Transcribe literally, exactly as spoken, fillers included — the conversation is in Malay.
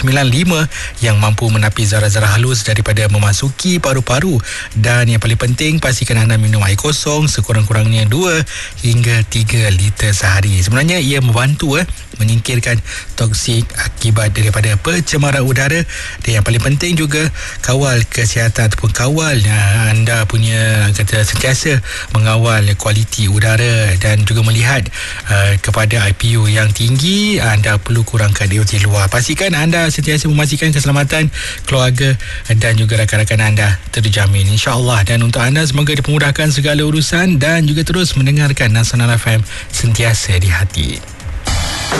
sembilan puluh lima yang mampu menapi zarah-zarah halus daripada memasuki paru-paru. Dan yang paling penting, pastikan anda minum air kosong sekurang-kurangnya dua hingga tiga liter sehari. Sebenarnya ia membantu eh, menyingkirkan toksik akibat daripada pencemaran udara. Dan yang paling penting juga, kawal kesihatan ataupun kawal uh, anda punya kata sentiasa mengawal kualiti udara dan juga melihat uh, kepada I P U yang tinggi. Anda perlu kurangkan D O T luar. Pastikan anda sentiasa memastikan keselamatan keluarga dan juga rakan-rakan anda terjamin, insya-Allah. Dan untuk anda, semoga dipermudahkan segala urusan dan juga terus mendengarkan Nasional F M sentiasa di hati.